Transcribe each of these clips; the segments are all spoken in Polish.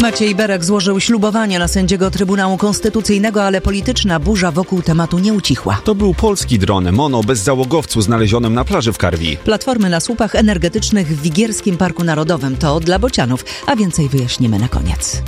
Maciej Berek złożył ślubowanie na sędziego Trybunału Konstytucyjnego, ale polityczna burza wokół tematu nie ucichła. To był polski dron Mono bez załogowcu znalezionym na plaży w Karwi. Platformy na słupach energetycznych w Wigierskim Parku Narodowym to dla bocianów, a więcej wyjaśnimy na koniec.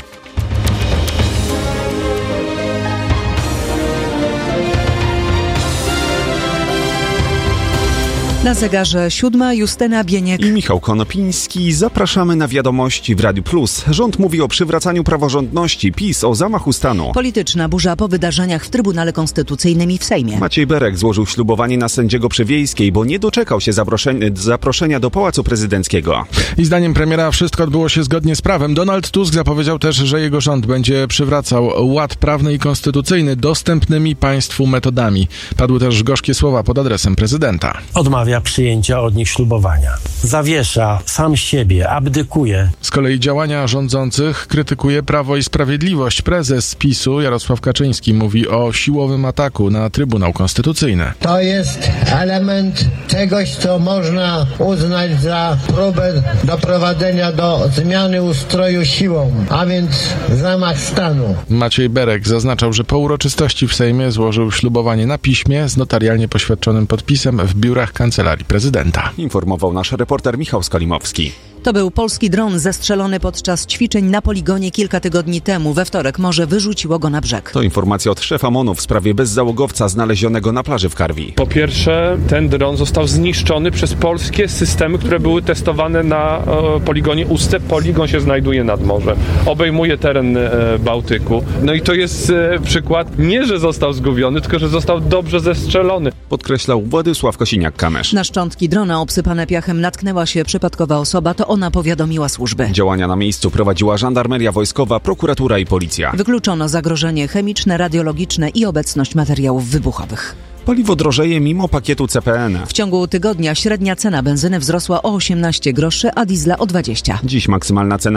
Na zegarze 7, Justyna Bieniek i Michał Konopiński. Zapraszamy na wiadomości w Radiu Plus. Rząd mówi o przywracaniu praworządności, PiS o zamachu stanu. Polityczna burza po wydarzeniach w Trybunale Konstytucyjnym i w Sejmie. Maciej Berek złożył ślubowanie na sędziego przy Wiejskiej, bo nie doczekał się zaproszenia do Pałacu Prezydenckiego. I zdaniem premiera wszystko odbyło się zgodnie z prawem. Donald Tusk zapowiedział też, że jego rząd będzie przywracał ład prawny i konstytucyjny dostępnymi państwu metodami. Padły też gorzkie słowa pod adresem prezydenta. Odmawia przyjęcia od nich ślubowania. Zawiesza sam siebie, abdykuje. Z kolei działania rządzących krytykuje Prawo i Sprawiedliwość. Prezes PiS-u Jarosław Kaczyński mówi o siłowym ataku na Trybunał Konstytucyjny. To jest element czegoś, co można uznać za próbę doprowadzenia do zmiany ustroju siłą, a więc zamach stanu. Maciej Berek zaznaczał, że po uroczystości w Sejmie złożył ślubowanie na piśmie z notarialnie poświadczonym podpisem w biurach Kancelarii Prezydenta. Informował nasz reporter Michał Skolimowski. To był polski dron zestrzelony podczas ćwiczeń na poligonie kilka tygodni temu. We wtorek morze wyrzuciło go na brzeg. To informacja od szefa MON-u w sprawie bezzałogowca znalezionego na plaży w Karwi. Po pierwsze, ten dron został zniszczony przez polskie systemy, które były testowane na poligonie Uste. Poligon się znajduje nad morzem. Obejmuje teren Bałtyku. No i to jest przykład nie, że został zgubiony, tylko że został dobrze zestrzelony. Podkreślał Władysław Kosiniak-Kamysz. Na szczątki drona obsypane piachem natknęła się przypadkowa osoba. To ona powiadomiła służby. Działania na miejscu prowadziła żandarmeria wojskowa, prokuratura i policja. Wykluczono zagrożenie chemiczne, radiologiczne i obecność materiałów wybuchowych. Paliwo drożeje mimo pakietu CPN. W ciągu tygodnia średnia cena benzyny wzrosła o 18 groszy, a diesla o 20. Dziś maksymalna cena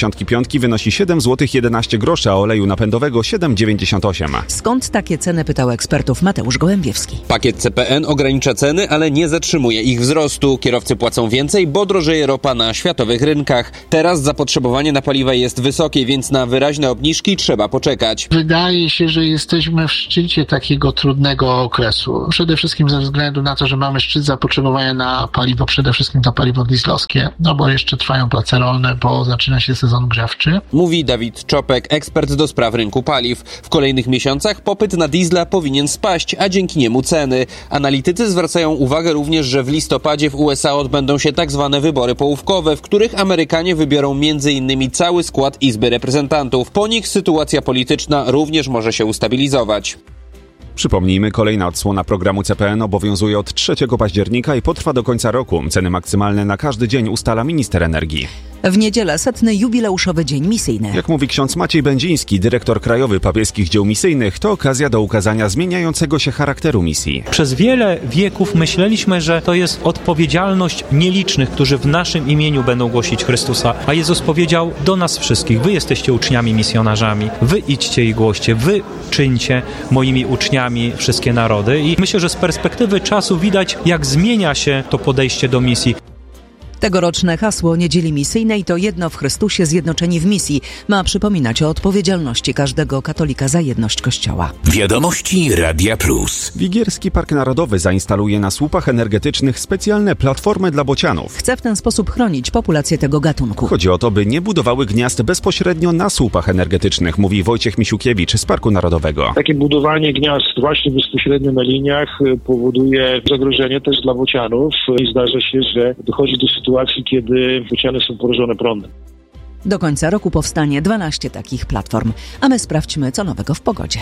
95 wynosi 7 zł 11 groszy, a oleju napędowego 7,98. Skąd takie ceny, pytał ekspertów Mateusz Gołębiewski. Pakiet CPN ogranicza ceny, ale nie zatrzymuje ich wzrostu. Kierowcy płacą więcej, bo drożeje ropa na światowych rynkach. Teraz zapotrzebowanie na paliwa jest wysokie, więc na wyraźne obniżki trzeba poczekać. Wydaje się, że jesteśmy w szczycie takiego trudnego okresu. Przede wszystkim ze względu na to, że mamy szczyt zapotrzebowania na paliwo, przede wszystkim to paliwo dieslowskie, no bo jeszcze trwają prace rolne, bo zaczyna się sezon grzewczy. Mówi Dawid Czopek, ekspert do spraw rynku paliw. W kolejnych miesiącach popyt na diesla powinien spaść, a dzięki niemu ceny. Analitycy zwracają uwagę również, że w listopadzie w USA odbędą się tak zwane wybory połówkowe, w których Amerykanie wybiorą m.in. cały skład Izby Reprezentantów. Po nich sytuacja polityczna również może się ustabilizować. Przypomnijmy, kolejna odsłona programu CPN obowiązuje od 3 października i potrwa do końca roku. Ceny maksymalne na każdy dzień ustala minister energii. W niedzielę 100. jubileuszowy dzień misyjny. Jak mówi ksiądz Maciej Będziński, dyrektor krajowy papieskich dzieł misyjnych, to okazja do ukazania zmieniającego się charakteru misji. Przez wiele wieków myśleliśmy, że to jest odpowiedzialność nielicznych, którzy w naszym imieniu będą głosić Chrystusa. A Jezus powiedział do nas wszystkich: wy jesteście uczniami, misjonarzami, wy idźcie i głoście, wy czyńcie moimi uczniami wszystkie narody. I myślę, że z perspektywy czasu widać, jak zmienia się to podejście do misji. Tegoroczne hasło Niedzieli Misyjnej to jedno w Chrystusie, zjednoczeni w misji. Ma przypominać o odpowiedzialności każdego katolika za jedność Kościoła. Wiadomości Radia Plus. Wigierski Park Narodowy zainstaluje na słupach energetycznych specjalne platformy dla bocianów. Chce w ten sposób chronić populację tego gatunku. Chodzi o to, by nie budowały gniazd bezpośrednio na słupach energetycznych, mówi Wojciech Misiukiewicz z Parku Narodowego. Takie budowanie gniazd właśnie bezpośrednio na liniach powoduje zagrożenie też dla bocianów i zdarza się, że dochodzi do sytuacji, kiedy bociany są porażone prądem. Do końca roku powstanie 12 takich platform, a my sprawdźmy, co nowego w pogodzie.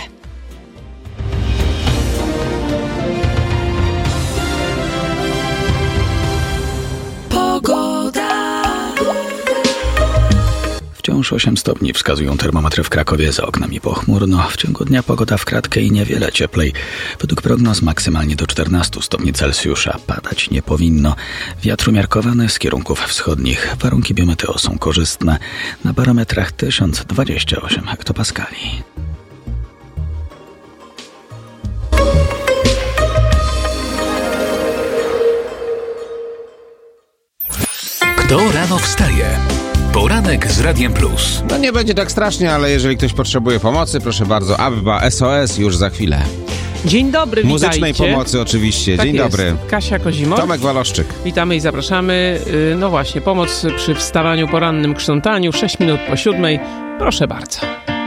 Wciąż 8 stopni wskazują termometry w Krakowie, za oknami pochmurno. W ciągu dnia pogoda w kratkę i niewiele cieplej. Według prognoz maksymalnie do 14 stopni Celsjusza. Padać nie powinno. Wiatr umiarkowany z kierunków wschodnich. Warunki biometeo są korzystne. Na barometrach 1028 hektopaskali. Kto rano wstaje? Poranek z Radiem Plus. No nie będzie tak strasznie, ale jeżeli ktoś potrzebuje pomocy, proszę bardzo, Abba SOS już za chwilę. Dzień dobry, Muzycznej witajcie. pomocy oczywiście. Tak Dzień jest. dobry. Kasia Kozimow. Tomek Waloszczyk. Witamy i zapraszamy. No właśnie, pomoc przy wstawaniu, porannym krzątaniu. 6 minut po 7. Proszę bardzo.